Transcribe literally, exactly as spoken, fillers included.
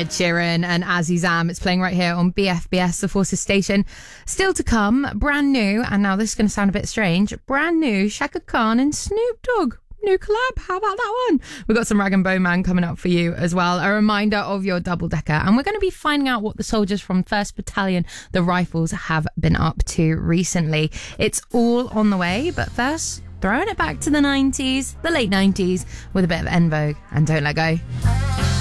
Ed Sheeran and Azizam. It's playing right here on B F B S, the Forces station. Still to come, brand new, and now this is going to sound a bit strange, brand new Shaka Khan and Snoop Dogg. New collab. How about that one? We've got some Rag and Bone Man coming up for you as well. A reminder of your double decker. And we're going to be finding out what the soldiers from first Battalion, the Rifles, have been up to recently. It's all on the way. But first, throwing it back to the nineties, the late nineties, with a bit of En Vogue and Don't Let Go.